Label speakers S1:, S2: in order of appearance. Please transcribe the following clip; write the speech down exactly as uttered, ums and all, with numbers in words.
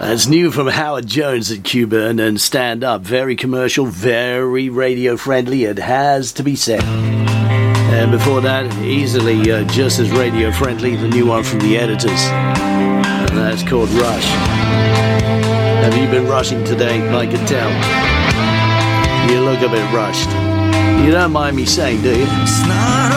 S1: That's new from Howard Jones at Cuban and Stand Up. Very commercial, very radio friendly, it has to be said. And before that, easily uh, just as radio friendly, the new one from the Editors. And that's called Rush. Have you been rushing today? I can tell. You look a bit rushed. You don't mind me saying, do you?
S2: It's not